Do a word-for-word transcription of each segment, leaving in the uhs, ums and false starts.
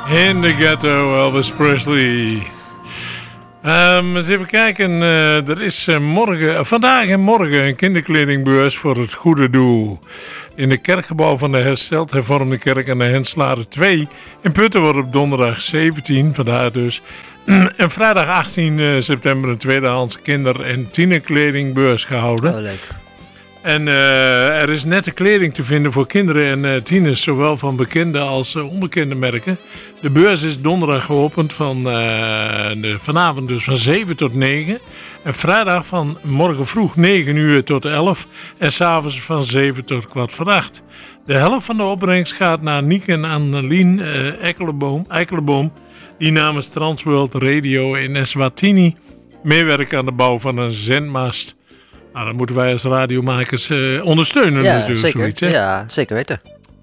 In the Ghetto, Elvis Presley. Um, eens even kijken. Uh, er is uh, morgen, uh, vandaag en morgen een kinderkledingbeurs voor het goede doel. In het kerkgebouw van de Hersteld Hervormde Kerk aan de Henslaren twee. In Putten wordt op donderdag zeventien, vandaag dus. En vrijdag achttien september een tweedehands kinder- en tienerkledingbeurs gehouden. Oh, leuk. En uh, er is nette kleding te vinden voor kinderen en uh, tieners, zowel van bekende als uh, onbekende merken. De beurs is donderdag geopend van uh, de, vanavond dus van zeven tot negen. En vrijdag van morgen vroeg negen uur tot elf. En s'avonds van zeven tot kwart voor acht. De helft van de opbrengst gaat naar Nieke en Annelien uh, Eikelenboom, Eikelenboom. Die namens Transworld Radio in Eswatini meewerken aan de bouw van een zendmast. Nou, dat moeten wij als radiomakers uh, ondersteunen ja, natuurlijk. Zeker. Zoiets, hè? Ja, zeker weten.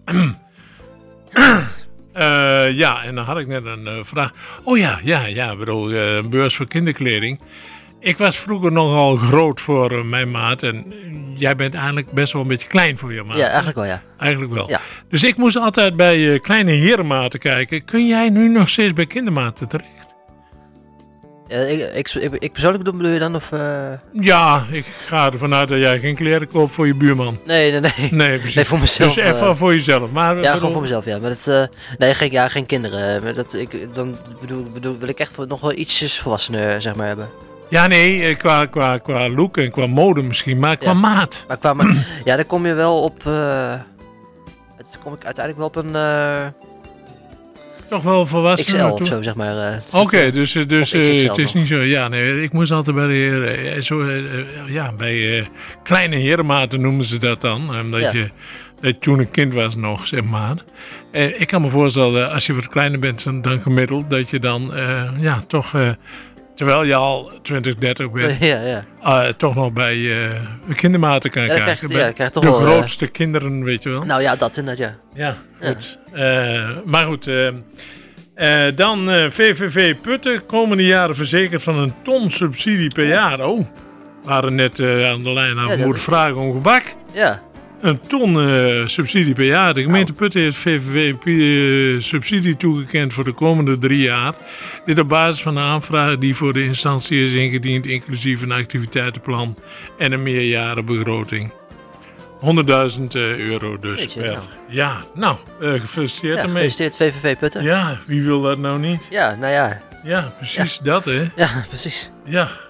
uh, ja, en dan had ik net een uh, vraag. Oh ja, ja, ja, ik bedoel, uh, een beurs voor kinderkleding. Ik was vroeger nogal groot voor uh, mijn maat. En uh, jij bent eigenlijk best wel een beetje klein voor je maat. Ja, eigenlijk wel, ja. Eigenlijk wel. Ja. Dus ik moest altijd bij uh, kleine herenmaten kijken. Kun jij nu nog steeds bij kindermaten terecht? Uh, ik, ik, ik, ik persoonlijk bedoel, bedoel je dan? Of, uh... Ja, ik ga ervan uit dat jij geen kleren koopt voor je buurman. Nee, nee, nee. Nee, precies. Nee, voor mezelf. Dus even uh, voor jezelf. Maar, ja, bedoel... gewoon voor mezelf, ja. Maar dat, uh, nee, geen, ja, geen kinderen. Maar dat, ik, dan bedoel, bedoel, wil ik echt nog wel ietsjes volwassener, zeg maar, hebben. Ja, nee, qua, qua, qua look en qua mode misschien, maar qua ja. maat. Maar qua ma- ja, dan kom je wel op... Uh, het kom ik uiteindelijk wel op een... Uh, Toch wel volwassen. X L of zo, zeg maar. Uh, Oké, okay, dus, dus uh, het is nog. niet zo... Ja, nee, ik moest altijd bij de... Uh, zo, uh, ja, bij uh, kleine herenmaten noemen ze dat dan. Omdat ja. je... Dat je toen een kind was nog, zeg maar. Uh, ik kan me voorstellen, als je wat kleiner bent dan, dan gemiddeld... dat je dan, uh, ja, toch... Uh, terwijl je al twintig, dertig bent... Ja, ja. Uh, toch nog bij uh, kindermaten kan ja, kijken. Krijgt, ja, krijgt toch de wel, grootste uh, kinderen, weet je wel. Nou ja, dat inderdaad, ja. Ja, goed. Ja. Uh, maar goed... Uh, Uh, dan uh, V V V Putten, komende jaren verzekerd van een ton subsidie per jaar. Oh, we waren net uh, aan de lijn aan ja, moeten vragen om gebak. Ja. Een ton uh, subsidie per jaar. De gemeente oh. Putten heeft V V V uh, subsidie toegekend voor de komende drie jaar. Dit op basis van de aanvraag die voor de instantie is ingediend, inclusief een activiteitenplan en een meerjarenbegroting. honderdduizend euro dus. Je, nou. Ja, nou, uh, gefeliciteerd ja, ermee. Gefeliciteerd V V V Putten. Ja, wie wil dat nou niet? Ja, nou ja. Ja, precies ja. dat hè. Ja, precies. Ja.